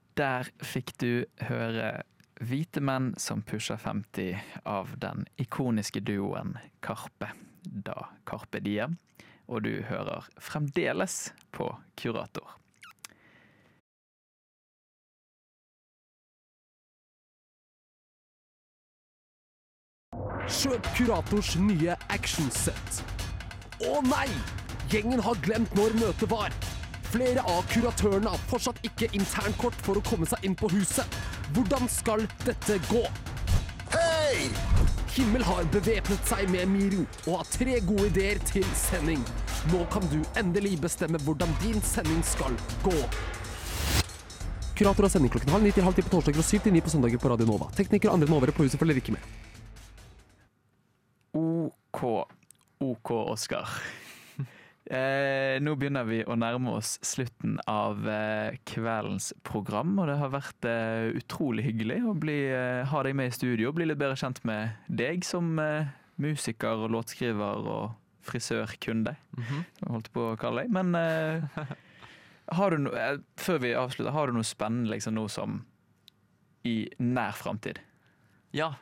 Der fikk du høre Hvite menn som pusher 50 av den ikoniske duoen Karpe, da Carpe Diem, og du hører fremdeles på Kurator. Kjøp Kurators nye actionset. Å nei! Gjengen har glemt når møtet var. Flere av kuratørene har fortsatt ikke internkort for å komme seg inn på huset. Hvordan skal dette gå? Hei! Himmel har bevæpnet seg med Miro og har 3 gode ideer til sending. Nå kan du endelig bestemme hvordan din sending skal gå. Kurator har sending klokken 9:30 til 9:30 på torsdager og 7-9 på søndager på Radio Nova. Teknikere og andre novere på huset følger ikke med. OK, Oskar. Nå begynner vi å nærme oss slutten av kveldens program, og det har vært utrolig hyggelig å ha deg med i studio og bli litt bedre kjent med deg som musiker og låtskriver og frisørkunde, som jeg holdt på å kalle deg. Men før vi avslutter, har du noe spennende liksom, nå som i nær fremtid? Ja,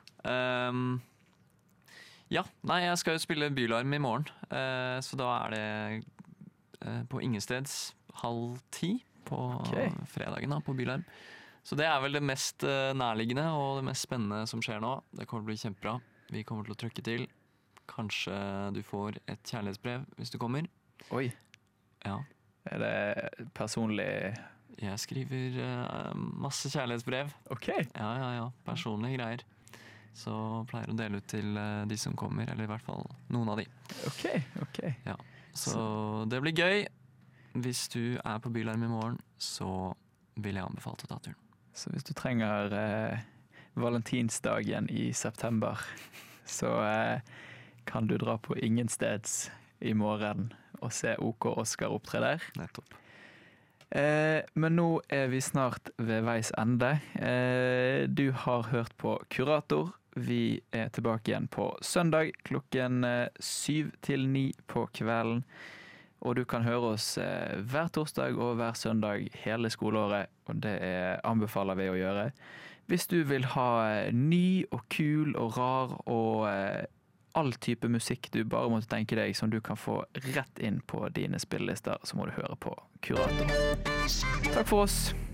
nei, jeg skal jo spille Bylarm i morgen, så da er det på Ingensteds 9:30 på fredagen da, på Bylarm. Så det er vel det mest nærliggende og det mest spennende som skjer nå. Det kommer til å bli kjempebra. Vi kommer til å trykke til. Kanskje du får et kjærlighetsbrev hvis du kommer. Oi. Ja. Er det personlig? Jeg skriver masse kjærlighetsbrev. Ok. Ja, personlige greier. Så pleier å dele ut til de som kommer, eller i hvert fall noen av de. Ok. Ja. Så det blir gøy. Hvis du er på Bylarm i morgen, så vil jeg anbefale å ta turen. Så hvis du trenger valentinsdagen i september, så kan du dra på Ingensteds i morgen og se OK Oskar opptre der. Nettopp. Men nå er vi snart ved veis ende. Du har hørt på Kurator. Vi er tilbake igjen på søndag klokken 7-9 på kvelden. Og du kan høre oss hver torsdag og hver søndag hele skoleåret, og det anbefaler vi å gjøre. Hvis du vil ha ny og kul og rar og all type musikk du bare måtte tenke deg som du kan få rett inn på dine spillelister, så må du høre på Kurator. Takk for oss.